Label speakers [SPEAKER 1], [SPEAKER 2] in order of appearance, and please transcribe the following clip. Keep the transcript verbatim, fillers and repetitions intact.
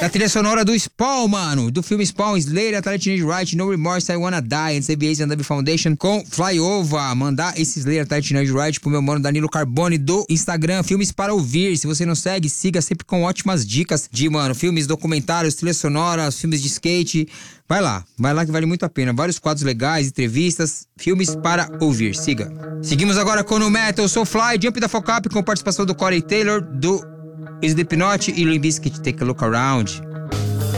[SPEAKER 1] Da trilha sonora do Spawn, mano. Do filme Spawn, Slayer, Athlete Teenage Right, No Remorse, I Wanna Die, N C B A and W Foundation com Fly Over. Mandar esse Slayer, Athlete Teenage Right pro meu mano Danilo Carbone do Instagram, Filmes para Ouvir. Se você não segue, siga sempre com ótimas dicas de, mano, filmes, documentários, trilha sonora, filmes de skate. Vai lá, vai lá que vale muito a pena. Vários quadros legais, entrevistas, filmes para ouvir. Siga. Seguimos agora com o Metal, Soulfly, Jump da Focap com participação do Corey Taylor, do Slipknot e Limp Bizkit, Take a Look Around.